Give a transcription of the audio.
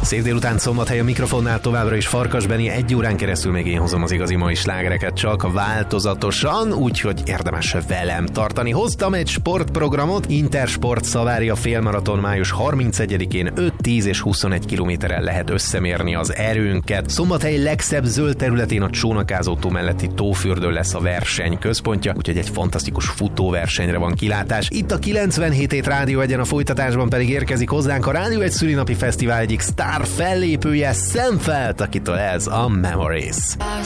Szép délután, Szombathely, a mikrofonnál továbbra is Farkas Benni, 1 órán keresztül még én hozom az igazi mai slágereket, csak változatosan, úgyhogy érdemes velem tartani. Hoztam egy sportprogramot, Intersport Savaria félmaraton május 31-én 5, 10 és 21 kilométerrel lehet összemérni az erőnket. Szombathely legszebb zöld területén a Csónakázó tó melletti Tófürdő lesz a verseny központja, úgyhogy egy fantasztikus futóversenyre van kilátás. Itt a 97 Rádió Egyen, a folytatásban pedig érkezik hozzánk a Rádió Egy szülinapi fesztivál egyik sztár fellépője, Sam Feldt, akitől ez a Memories.